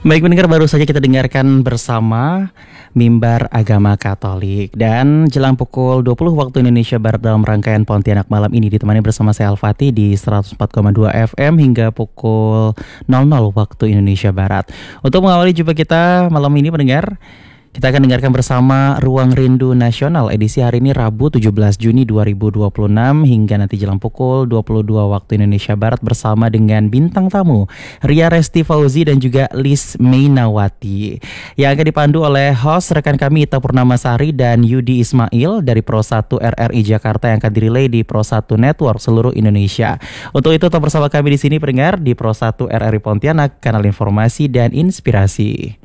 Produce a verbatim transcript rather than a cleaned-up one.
Baik pendengar, baru saja kita dengarkan bersama Mimbar Agama Katolik. Dan jelang pukul dua puluh waktu Indonesia Barat dalam rangkaian Pontianak Malam ini ditemani bersama saya Al-Fatih di seratus empat koma dua F M hingga pukul nol nol waktu Indonesia Barat. Untuk mengawali jumpa kita malam ini pendengar, kita akan dengarkan bersama Ruang Rindu Nasional edisi hari ini Rabu tujuh belas Juni dua ribu dua puluh enam hingga nanti jelang pukul dua puluh dua waktu Indonesia Barat bersama dengan bintang tamu Ria Resti Fauzi dan juga Lis Mainawati yang akan dipandu oleh host rekan kami Ita Purnamasari dan Yudi Ismail dari Pro satu R R I Jakarta yang akan dirilai di Pro satu Network seluruh Indonesia. Untuk itu tetap bersama kami di sini pendengar di Pro satu R R I Pontianak, kanal informasi dan inspirasi.